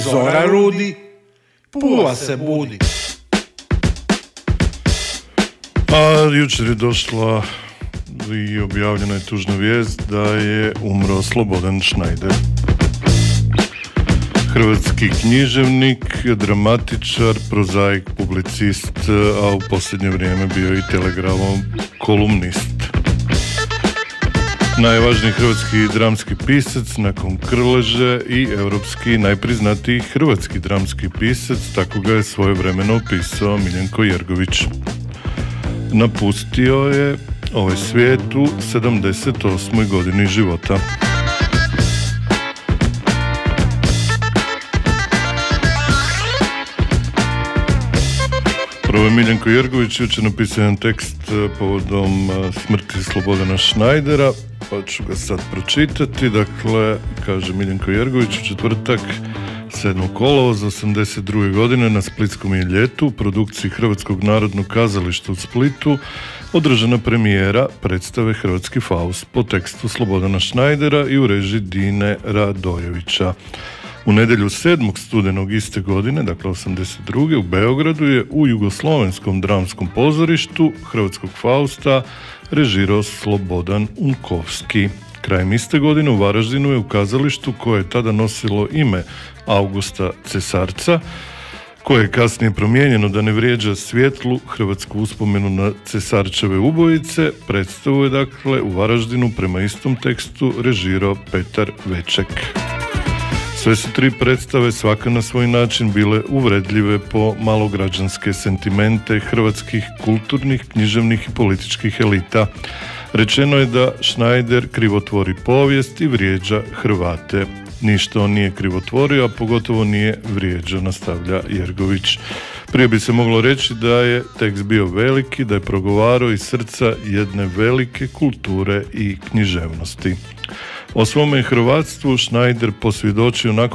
Zora rudi, Pula se budi. A jučer je došla i objavljena je tužna vijest da je umro Slobodan Schneider. Hrvatski književnik, dramatičar, prozaik, publicist, a u posljednje vrijeme bio i Telegramov kolumnist. Najvažniji hrvatski dramski pisac nakon Krleže i europski najpriznatiji hrvatski dramski pisac, tako ga je svojevremeno opisao Miljenko Jergović. Napustio je ovaj svijet u 78. godini života. Prvo je Miljenko Jergović jučer napisao jedan tekst povodom smrti Slobodana Schneidera, pa ću ga sad pročitati. Dakle, kaže Miljenko Jergović, u četvrtak 7. kolovoza 82. godine na Splitskom je ljetu u produkciji Hrvatskog narodnog kazališta u Splitu održana premijera predstave Hrvatski Faust po tekstu Slobodana Schneidera i u režiji Dine Radojevića. U nedjelju 7. studenog iste godine, dakle 82. u Beogradu je u Jugoslovenskom dramskom pozorištu Hrvatskog Fausta režirao Slobodan Unkovski. Krajem iste godine u Varaždinu je u kazalištu koje je tada nosilo ime Augusta Cesarca, koje je kasnije promijenjeno da ne vrijeđa svijetlu hrvatsku uspomenu na Cesarčeve ubojice, predstavu je dakle u Varaždinu prema istom tekstu režirao Petar Veček. Sve su tri predstave, svaka na svoj način, bile uvredljive po malograđanske sentimente hrvatskih kulturnih, književnih i političkih elita. Rečeno je da Schneider krivotvori povijest i vrijeđa Hrvate. Ništa on nije krivotvorio, a pogotovo nije vrijeđao, nastavlja Jergović. Prije bi se moglo reći da je tekst bio veliki, da je progovarao iz srca jedne velike kulture i književnosti. O svome hrvatstvu Schneider posvjedočio nakon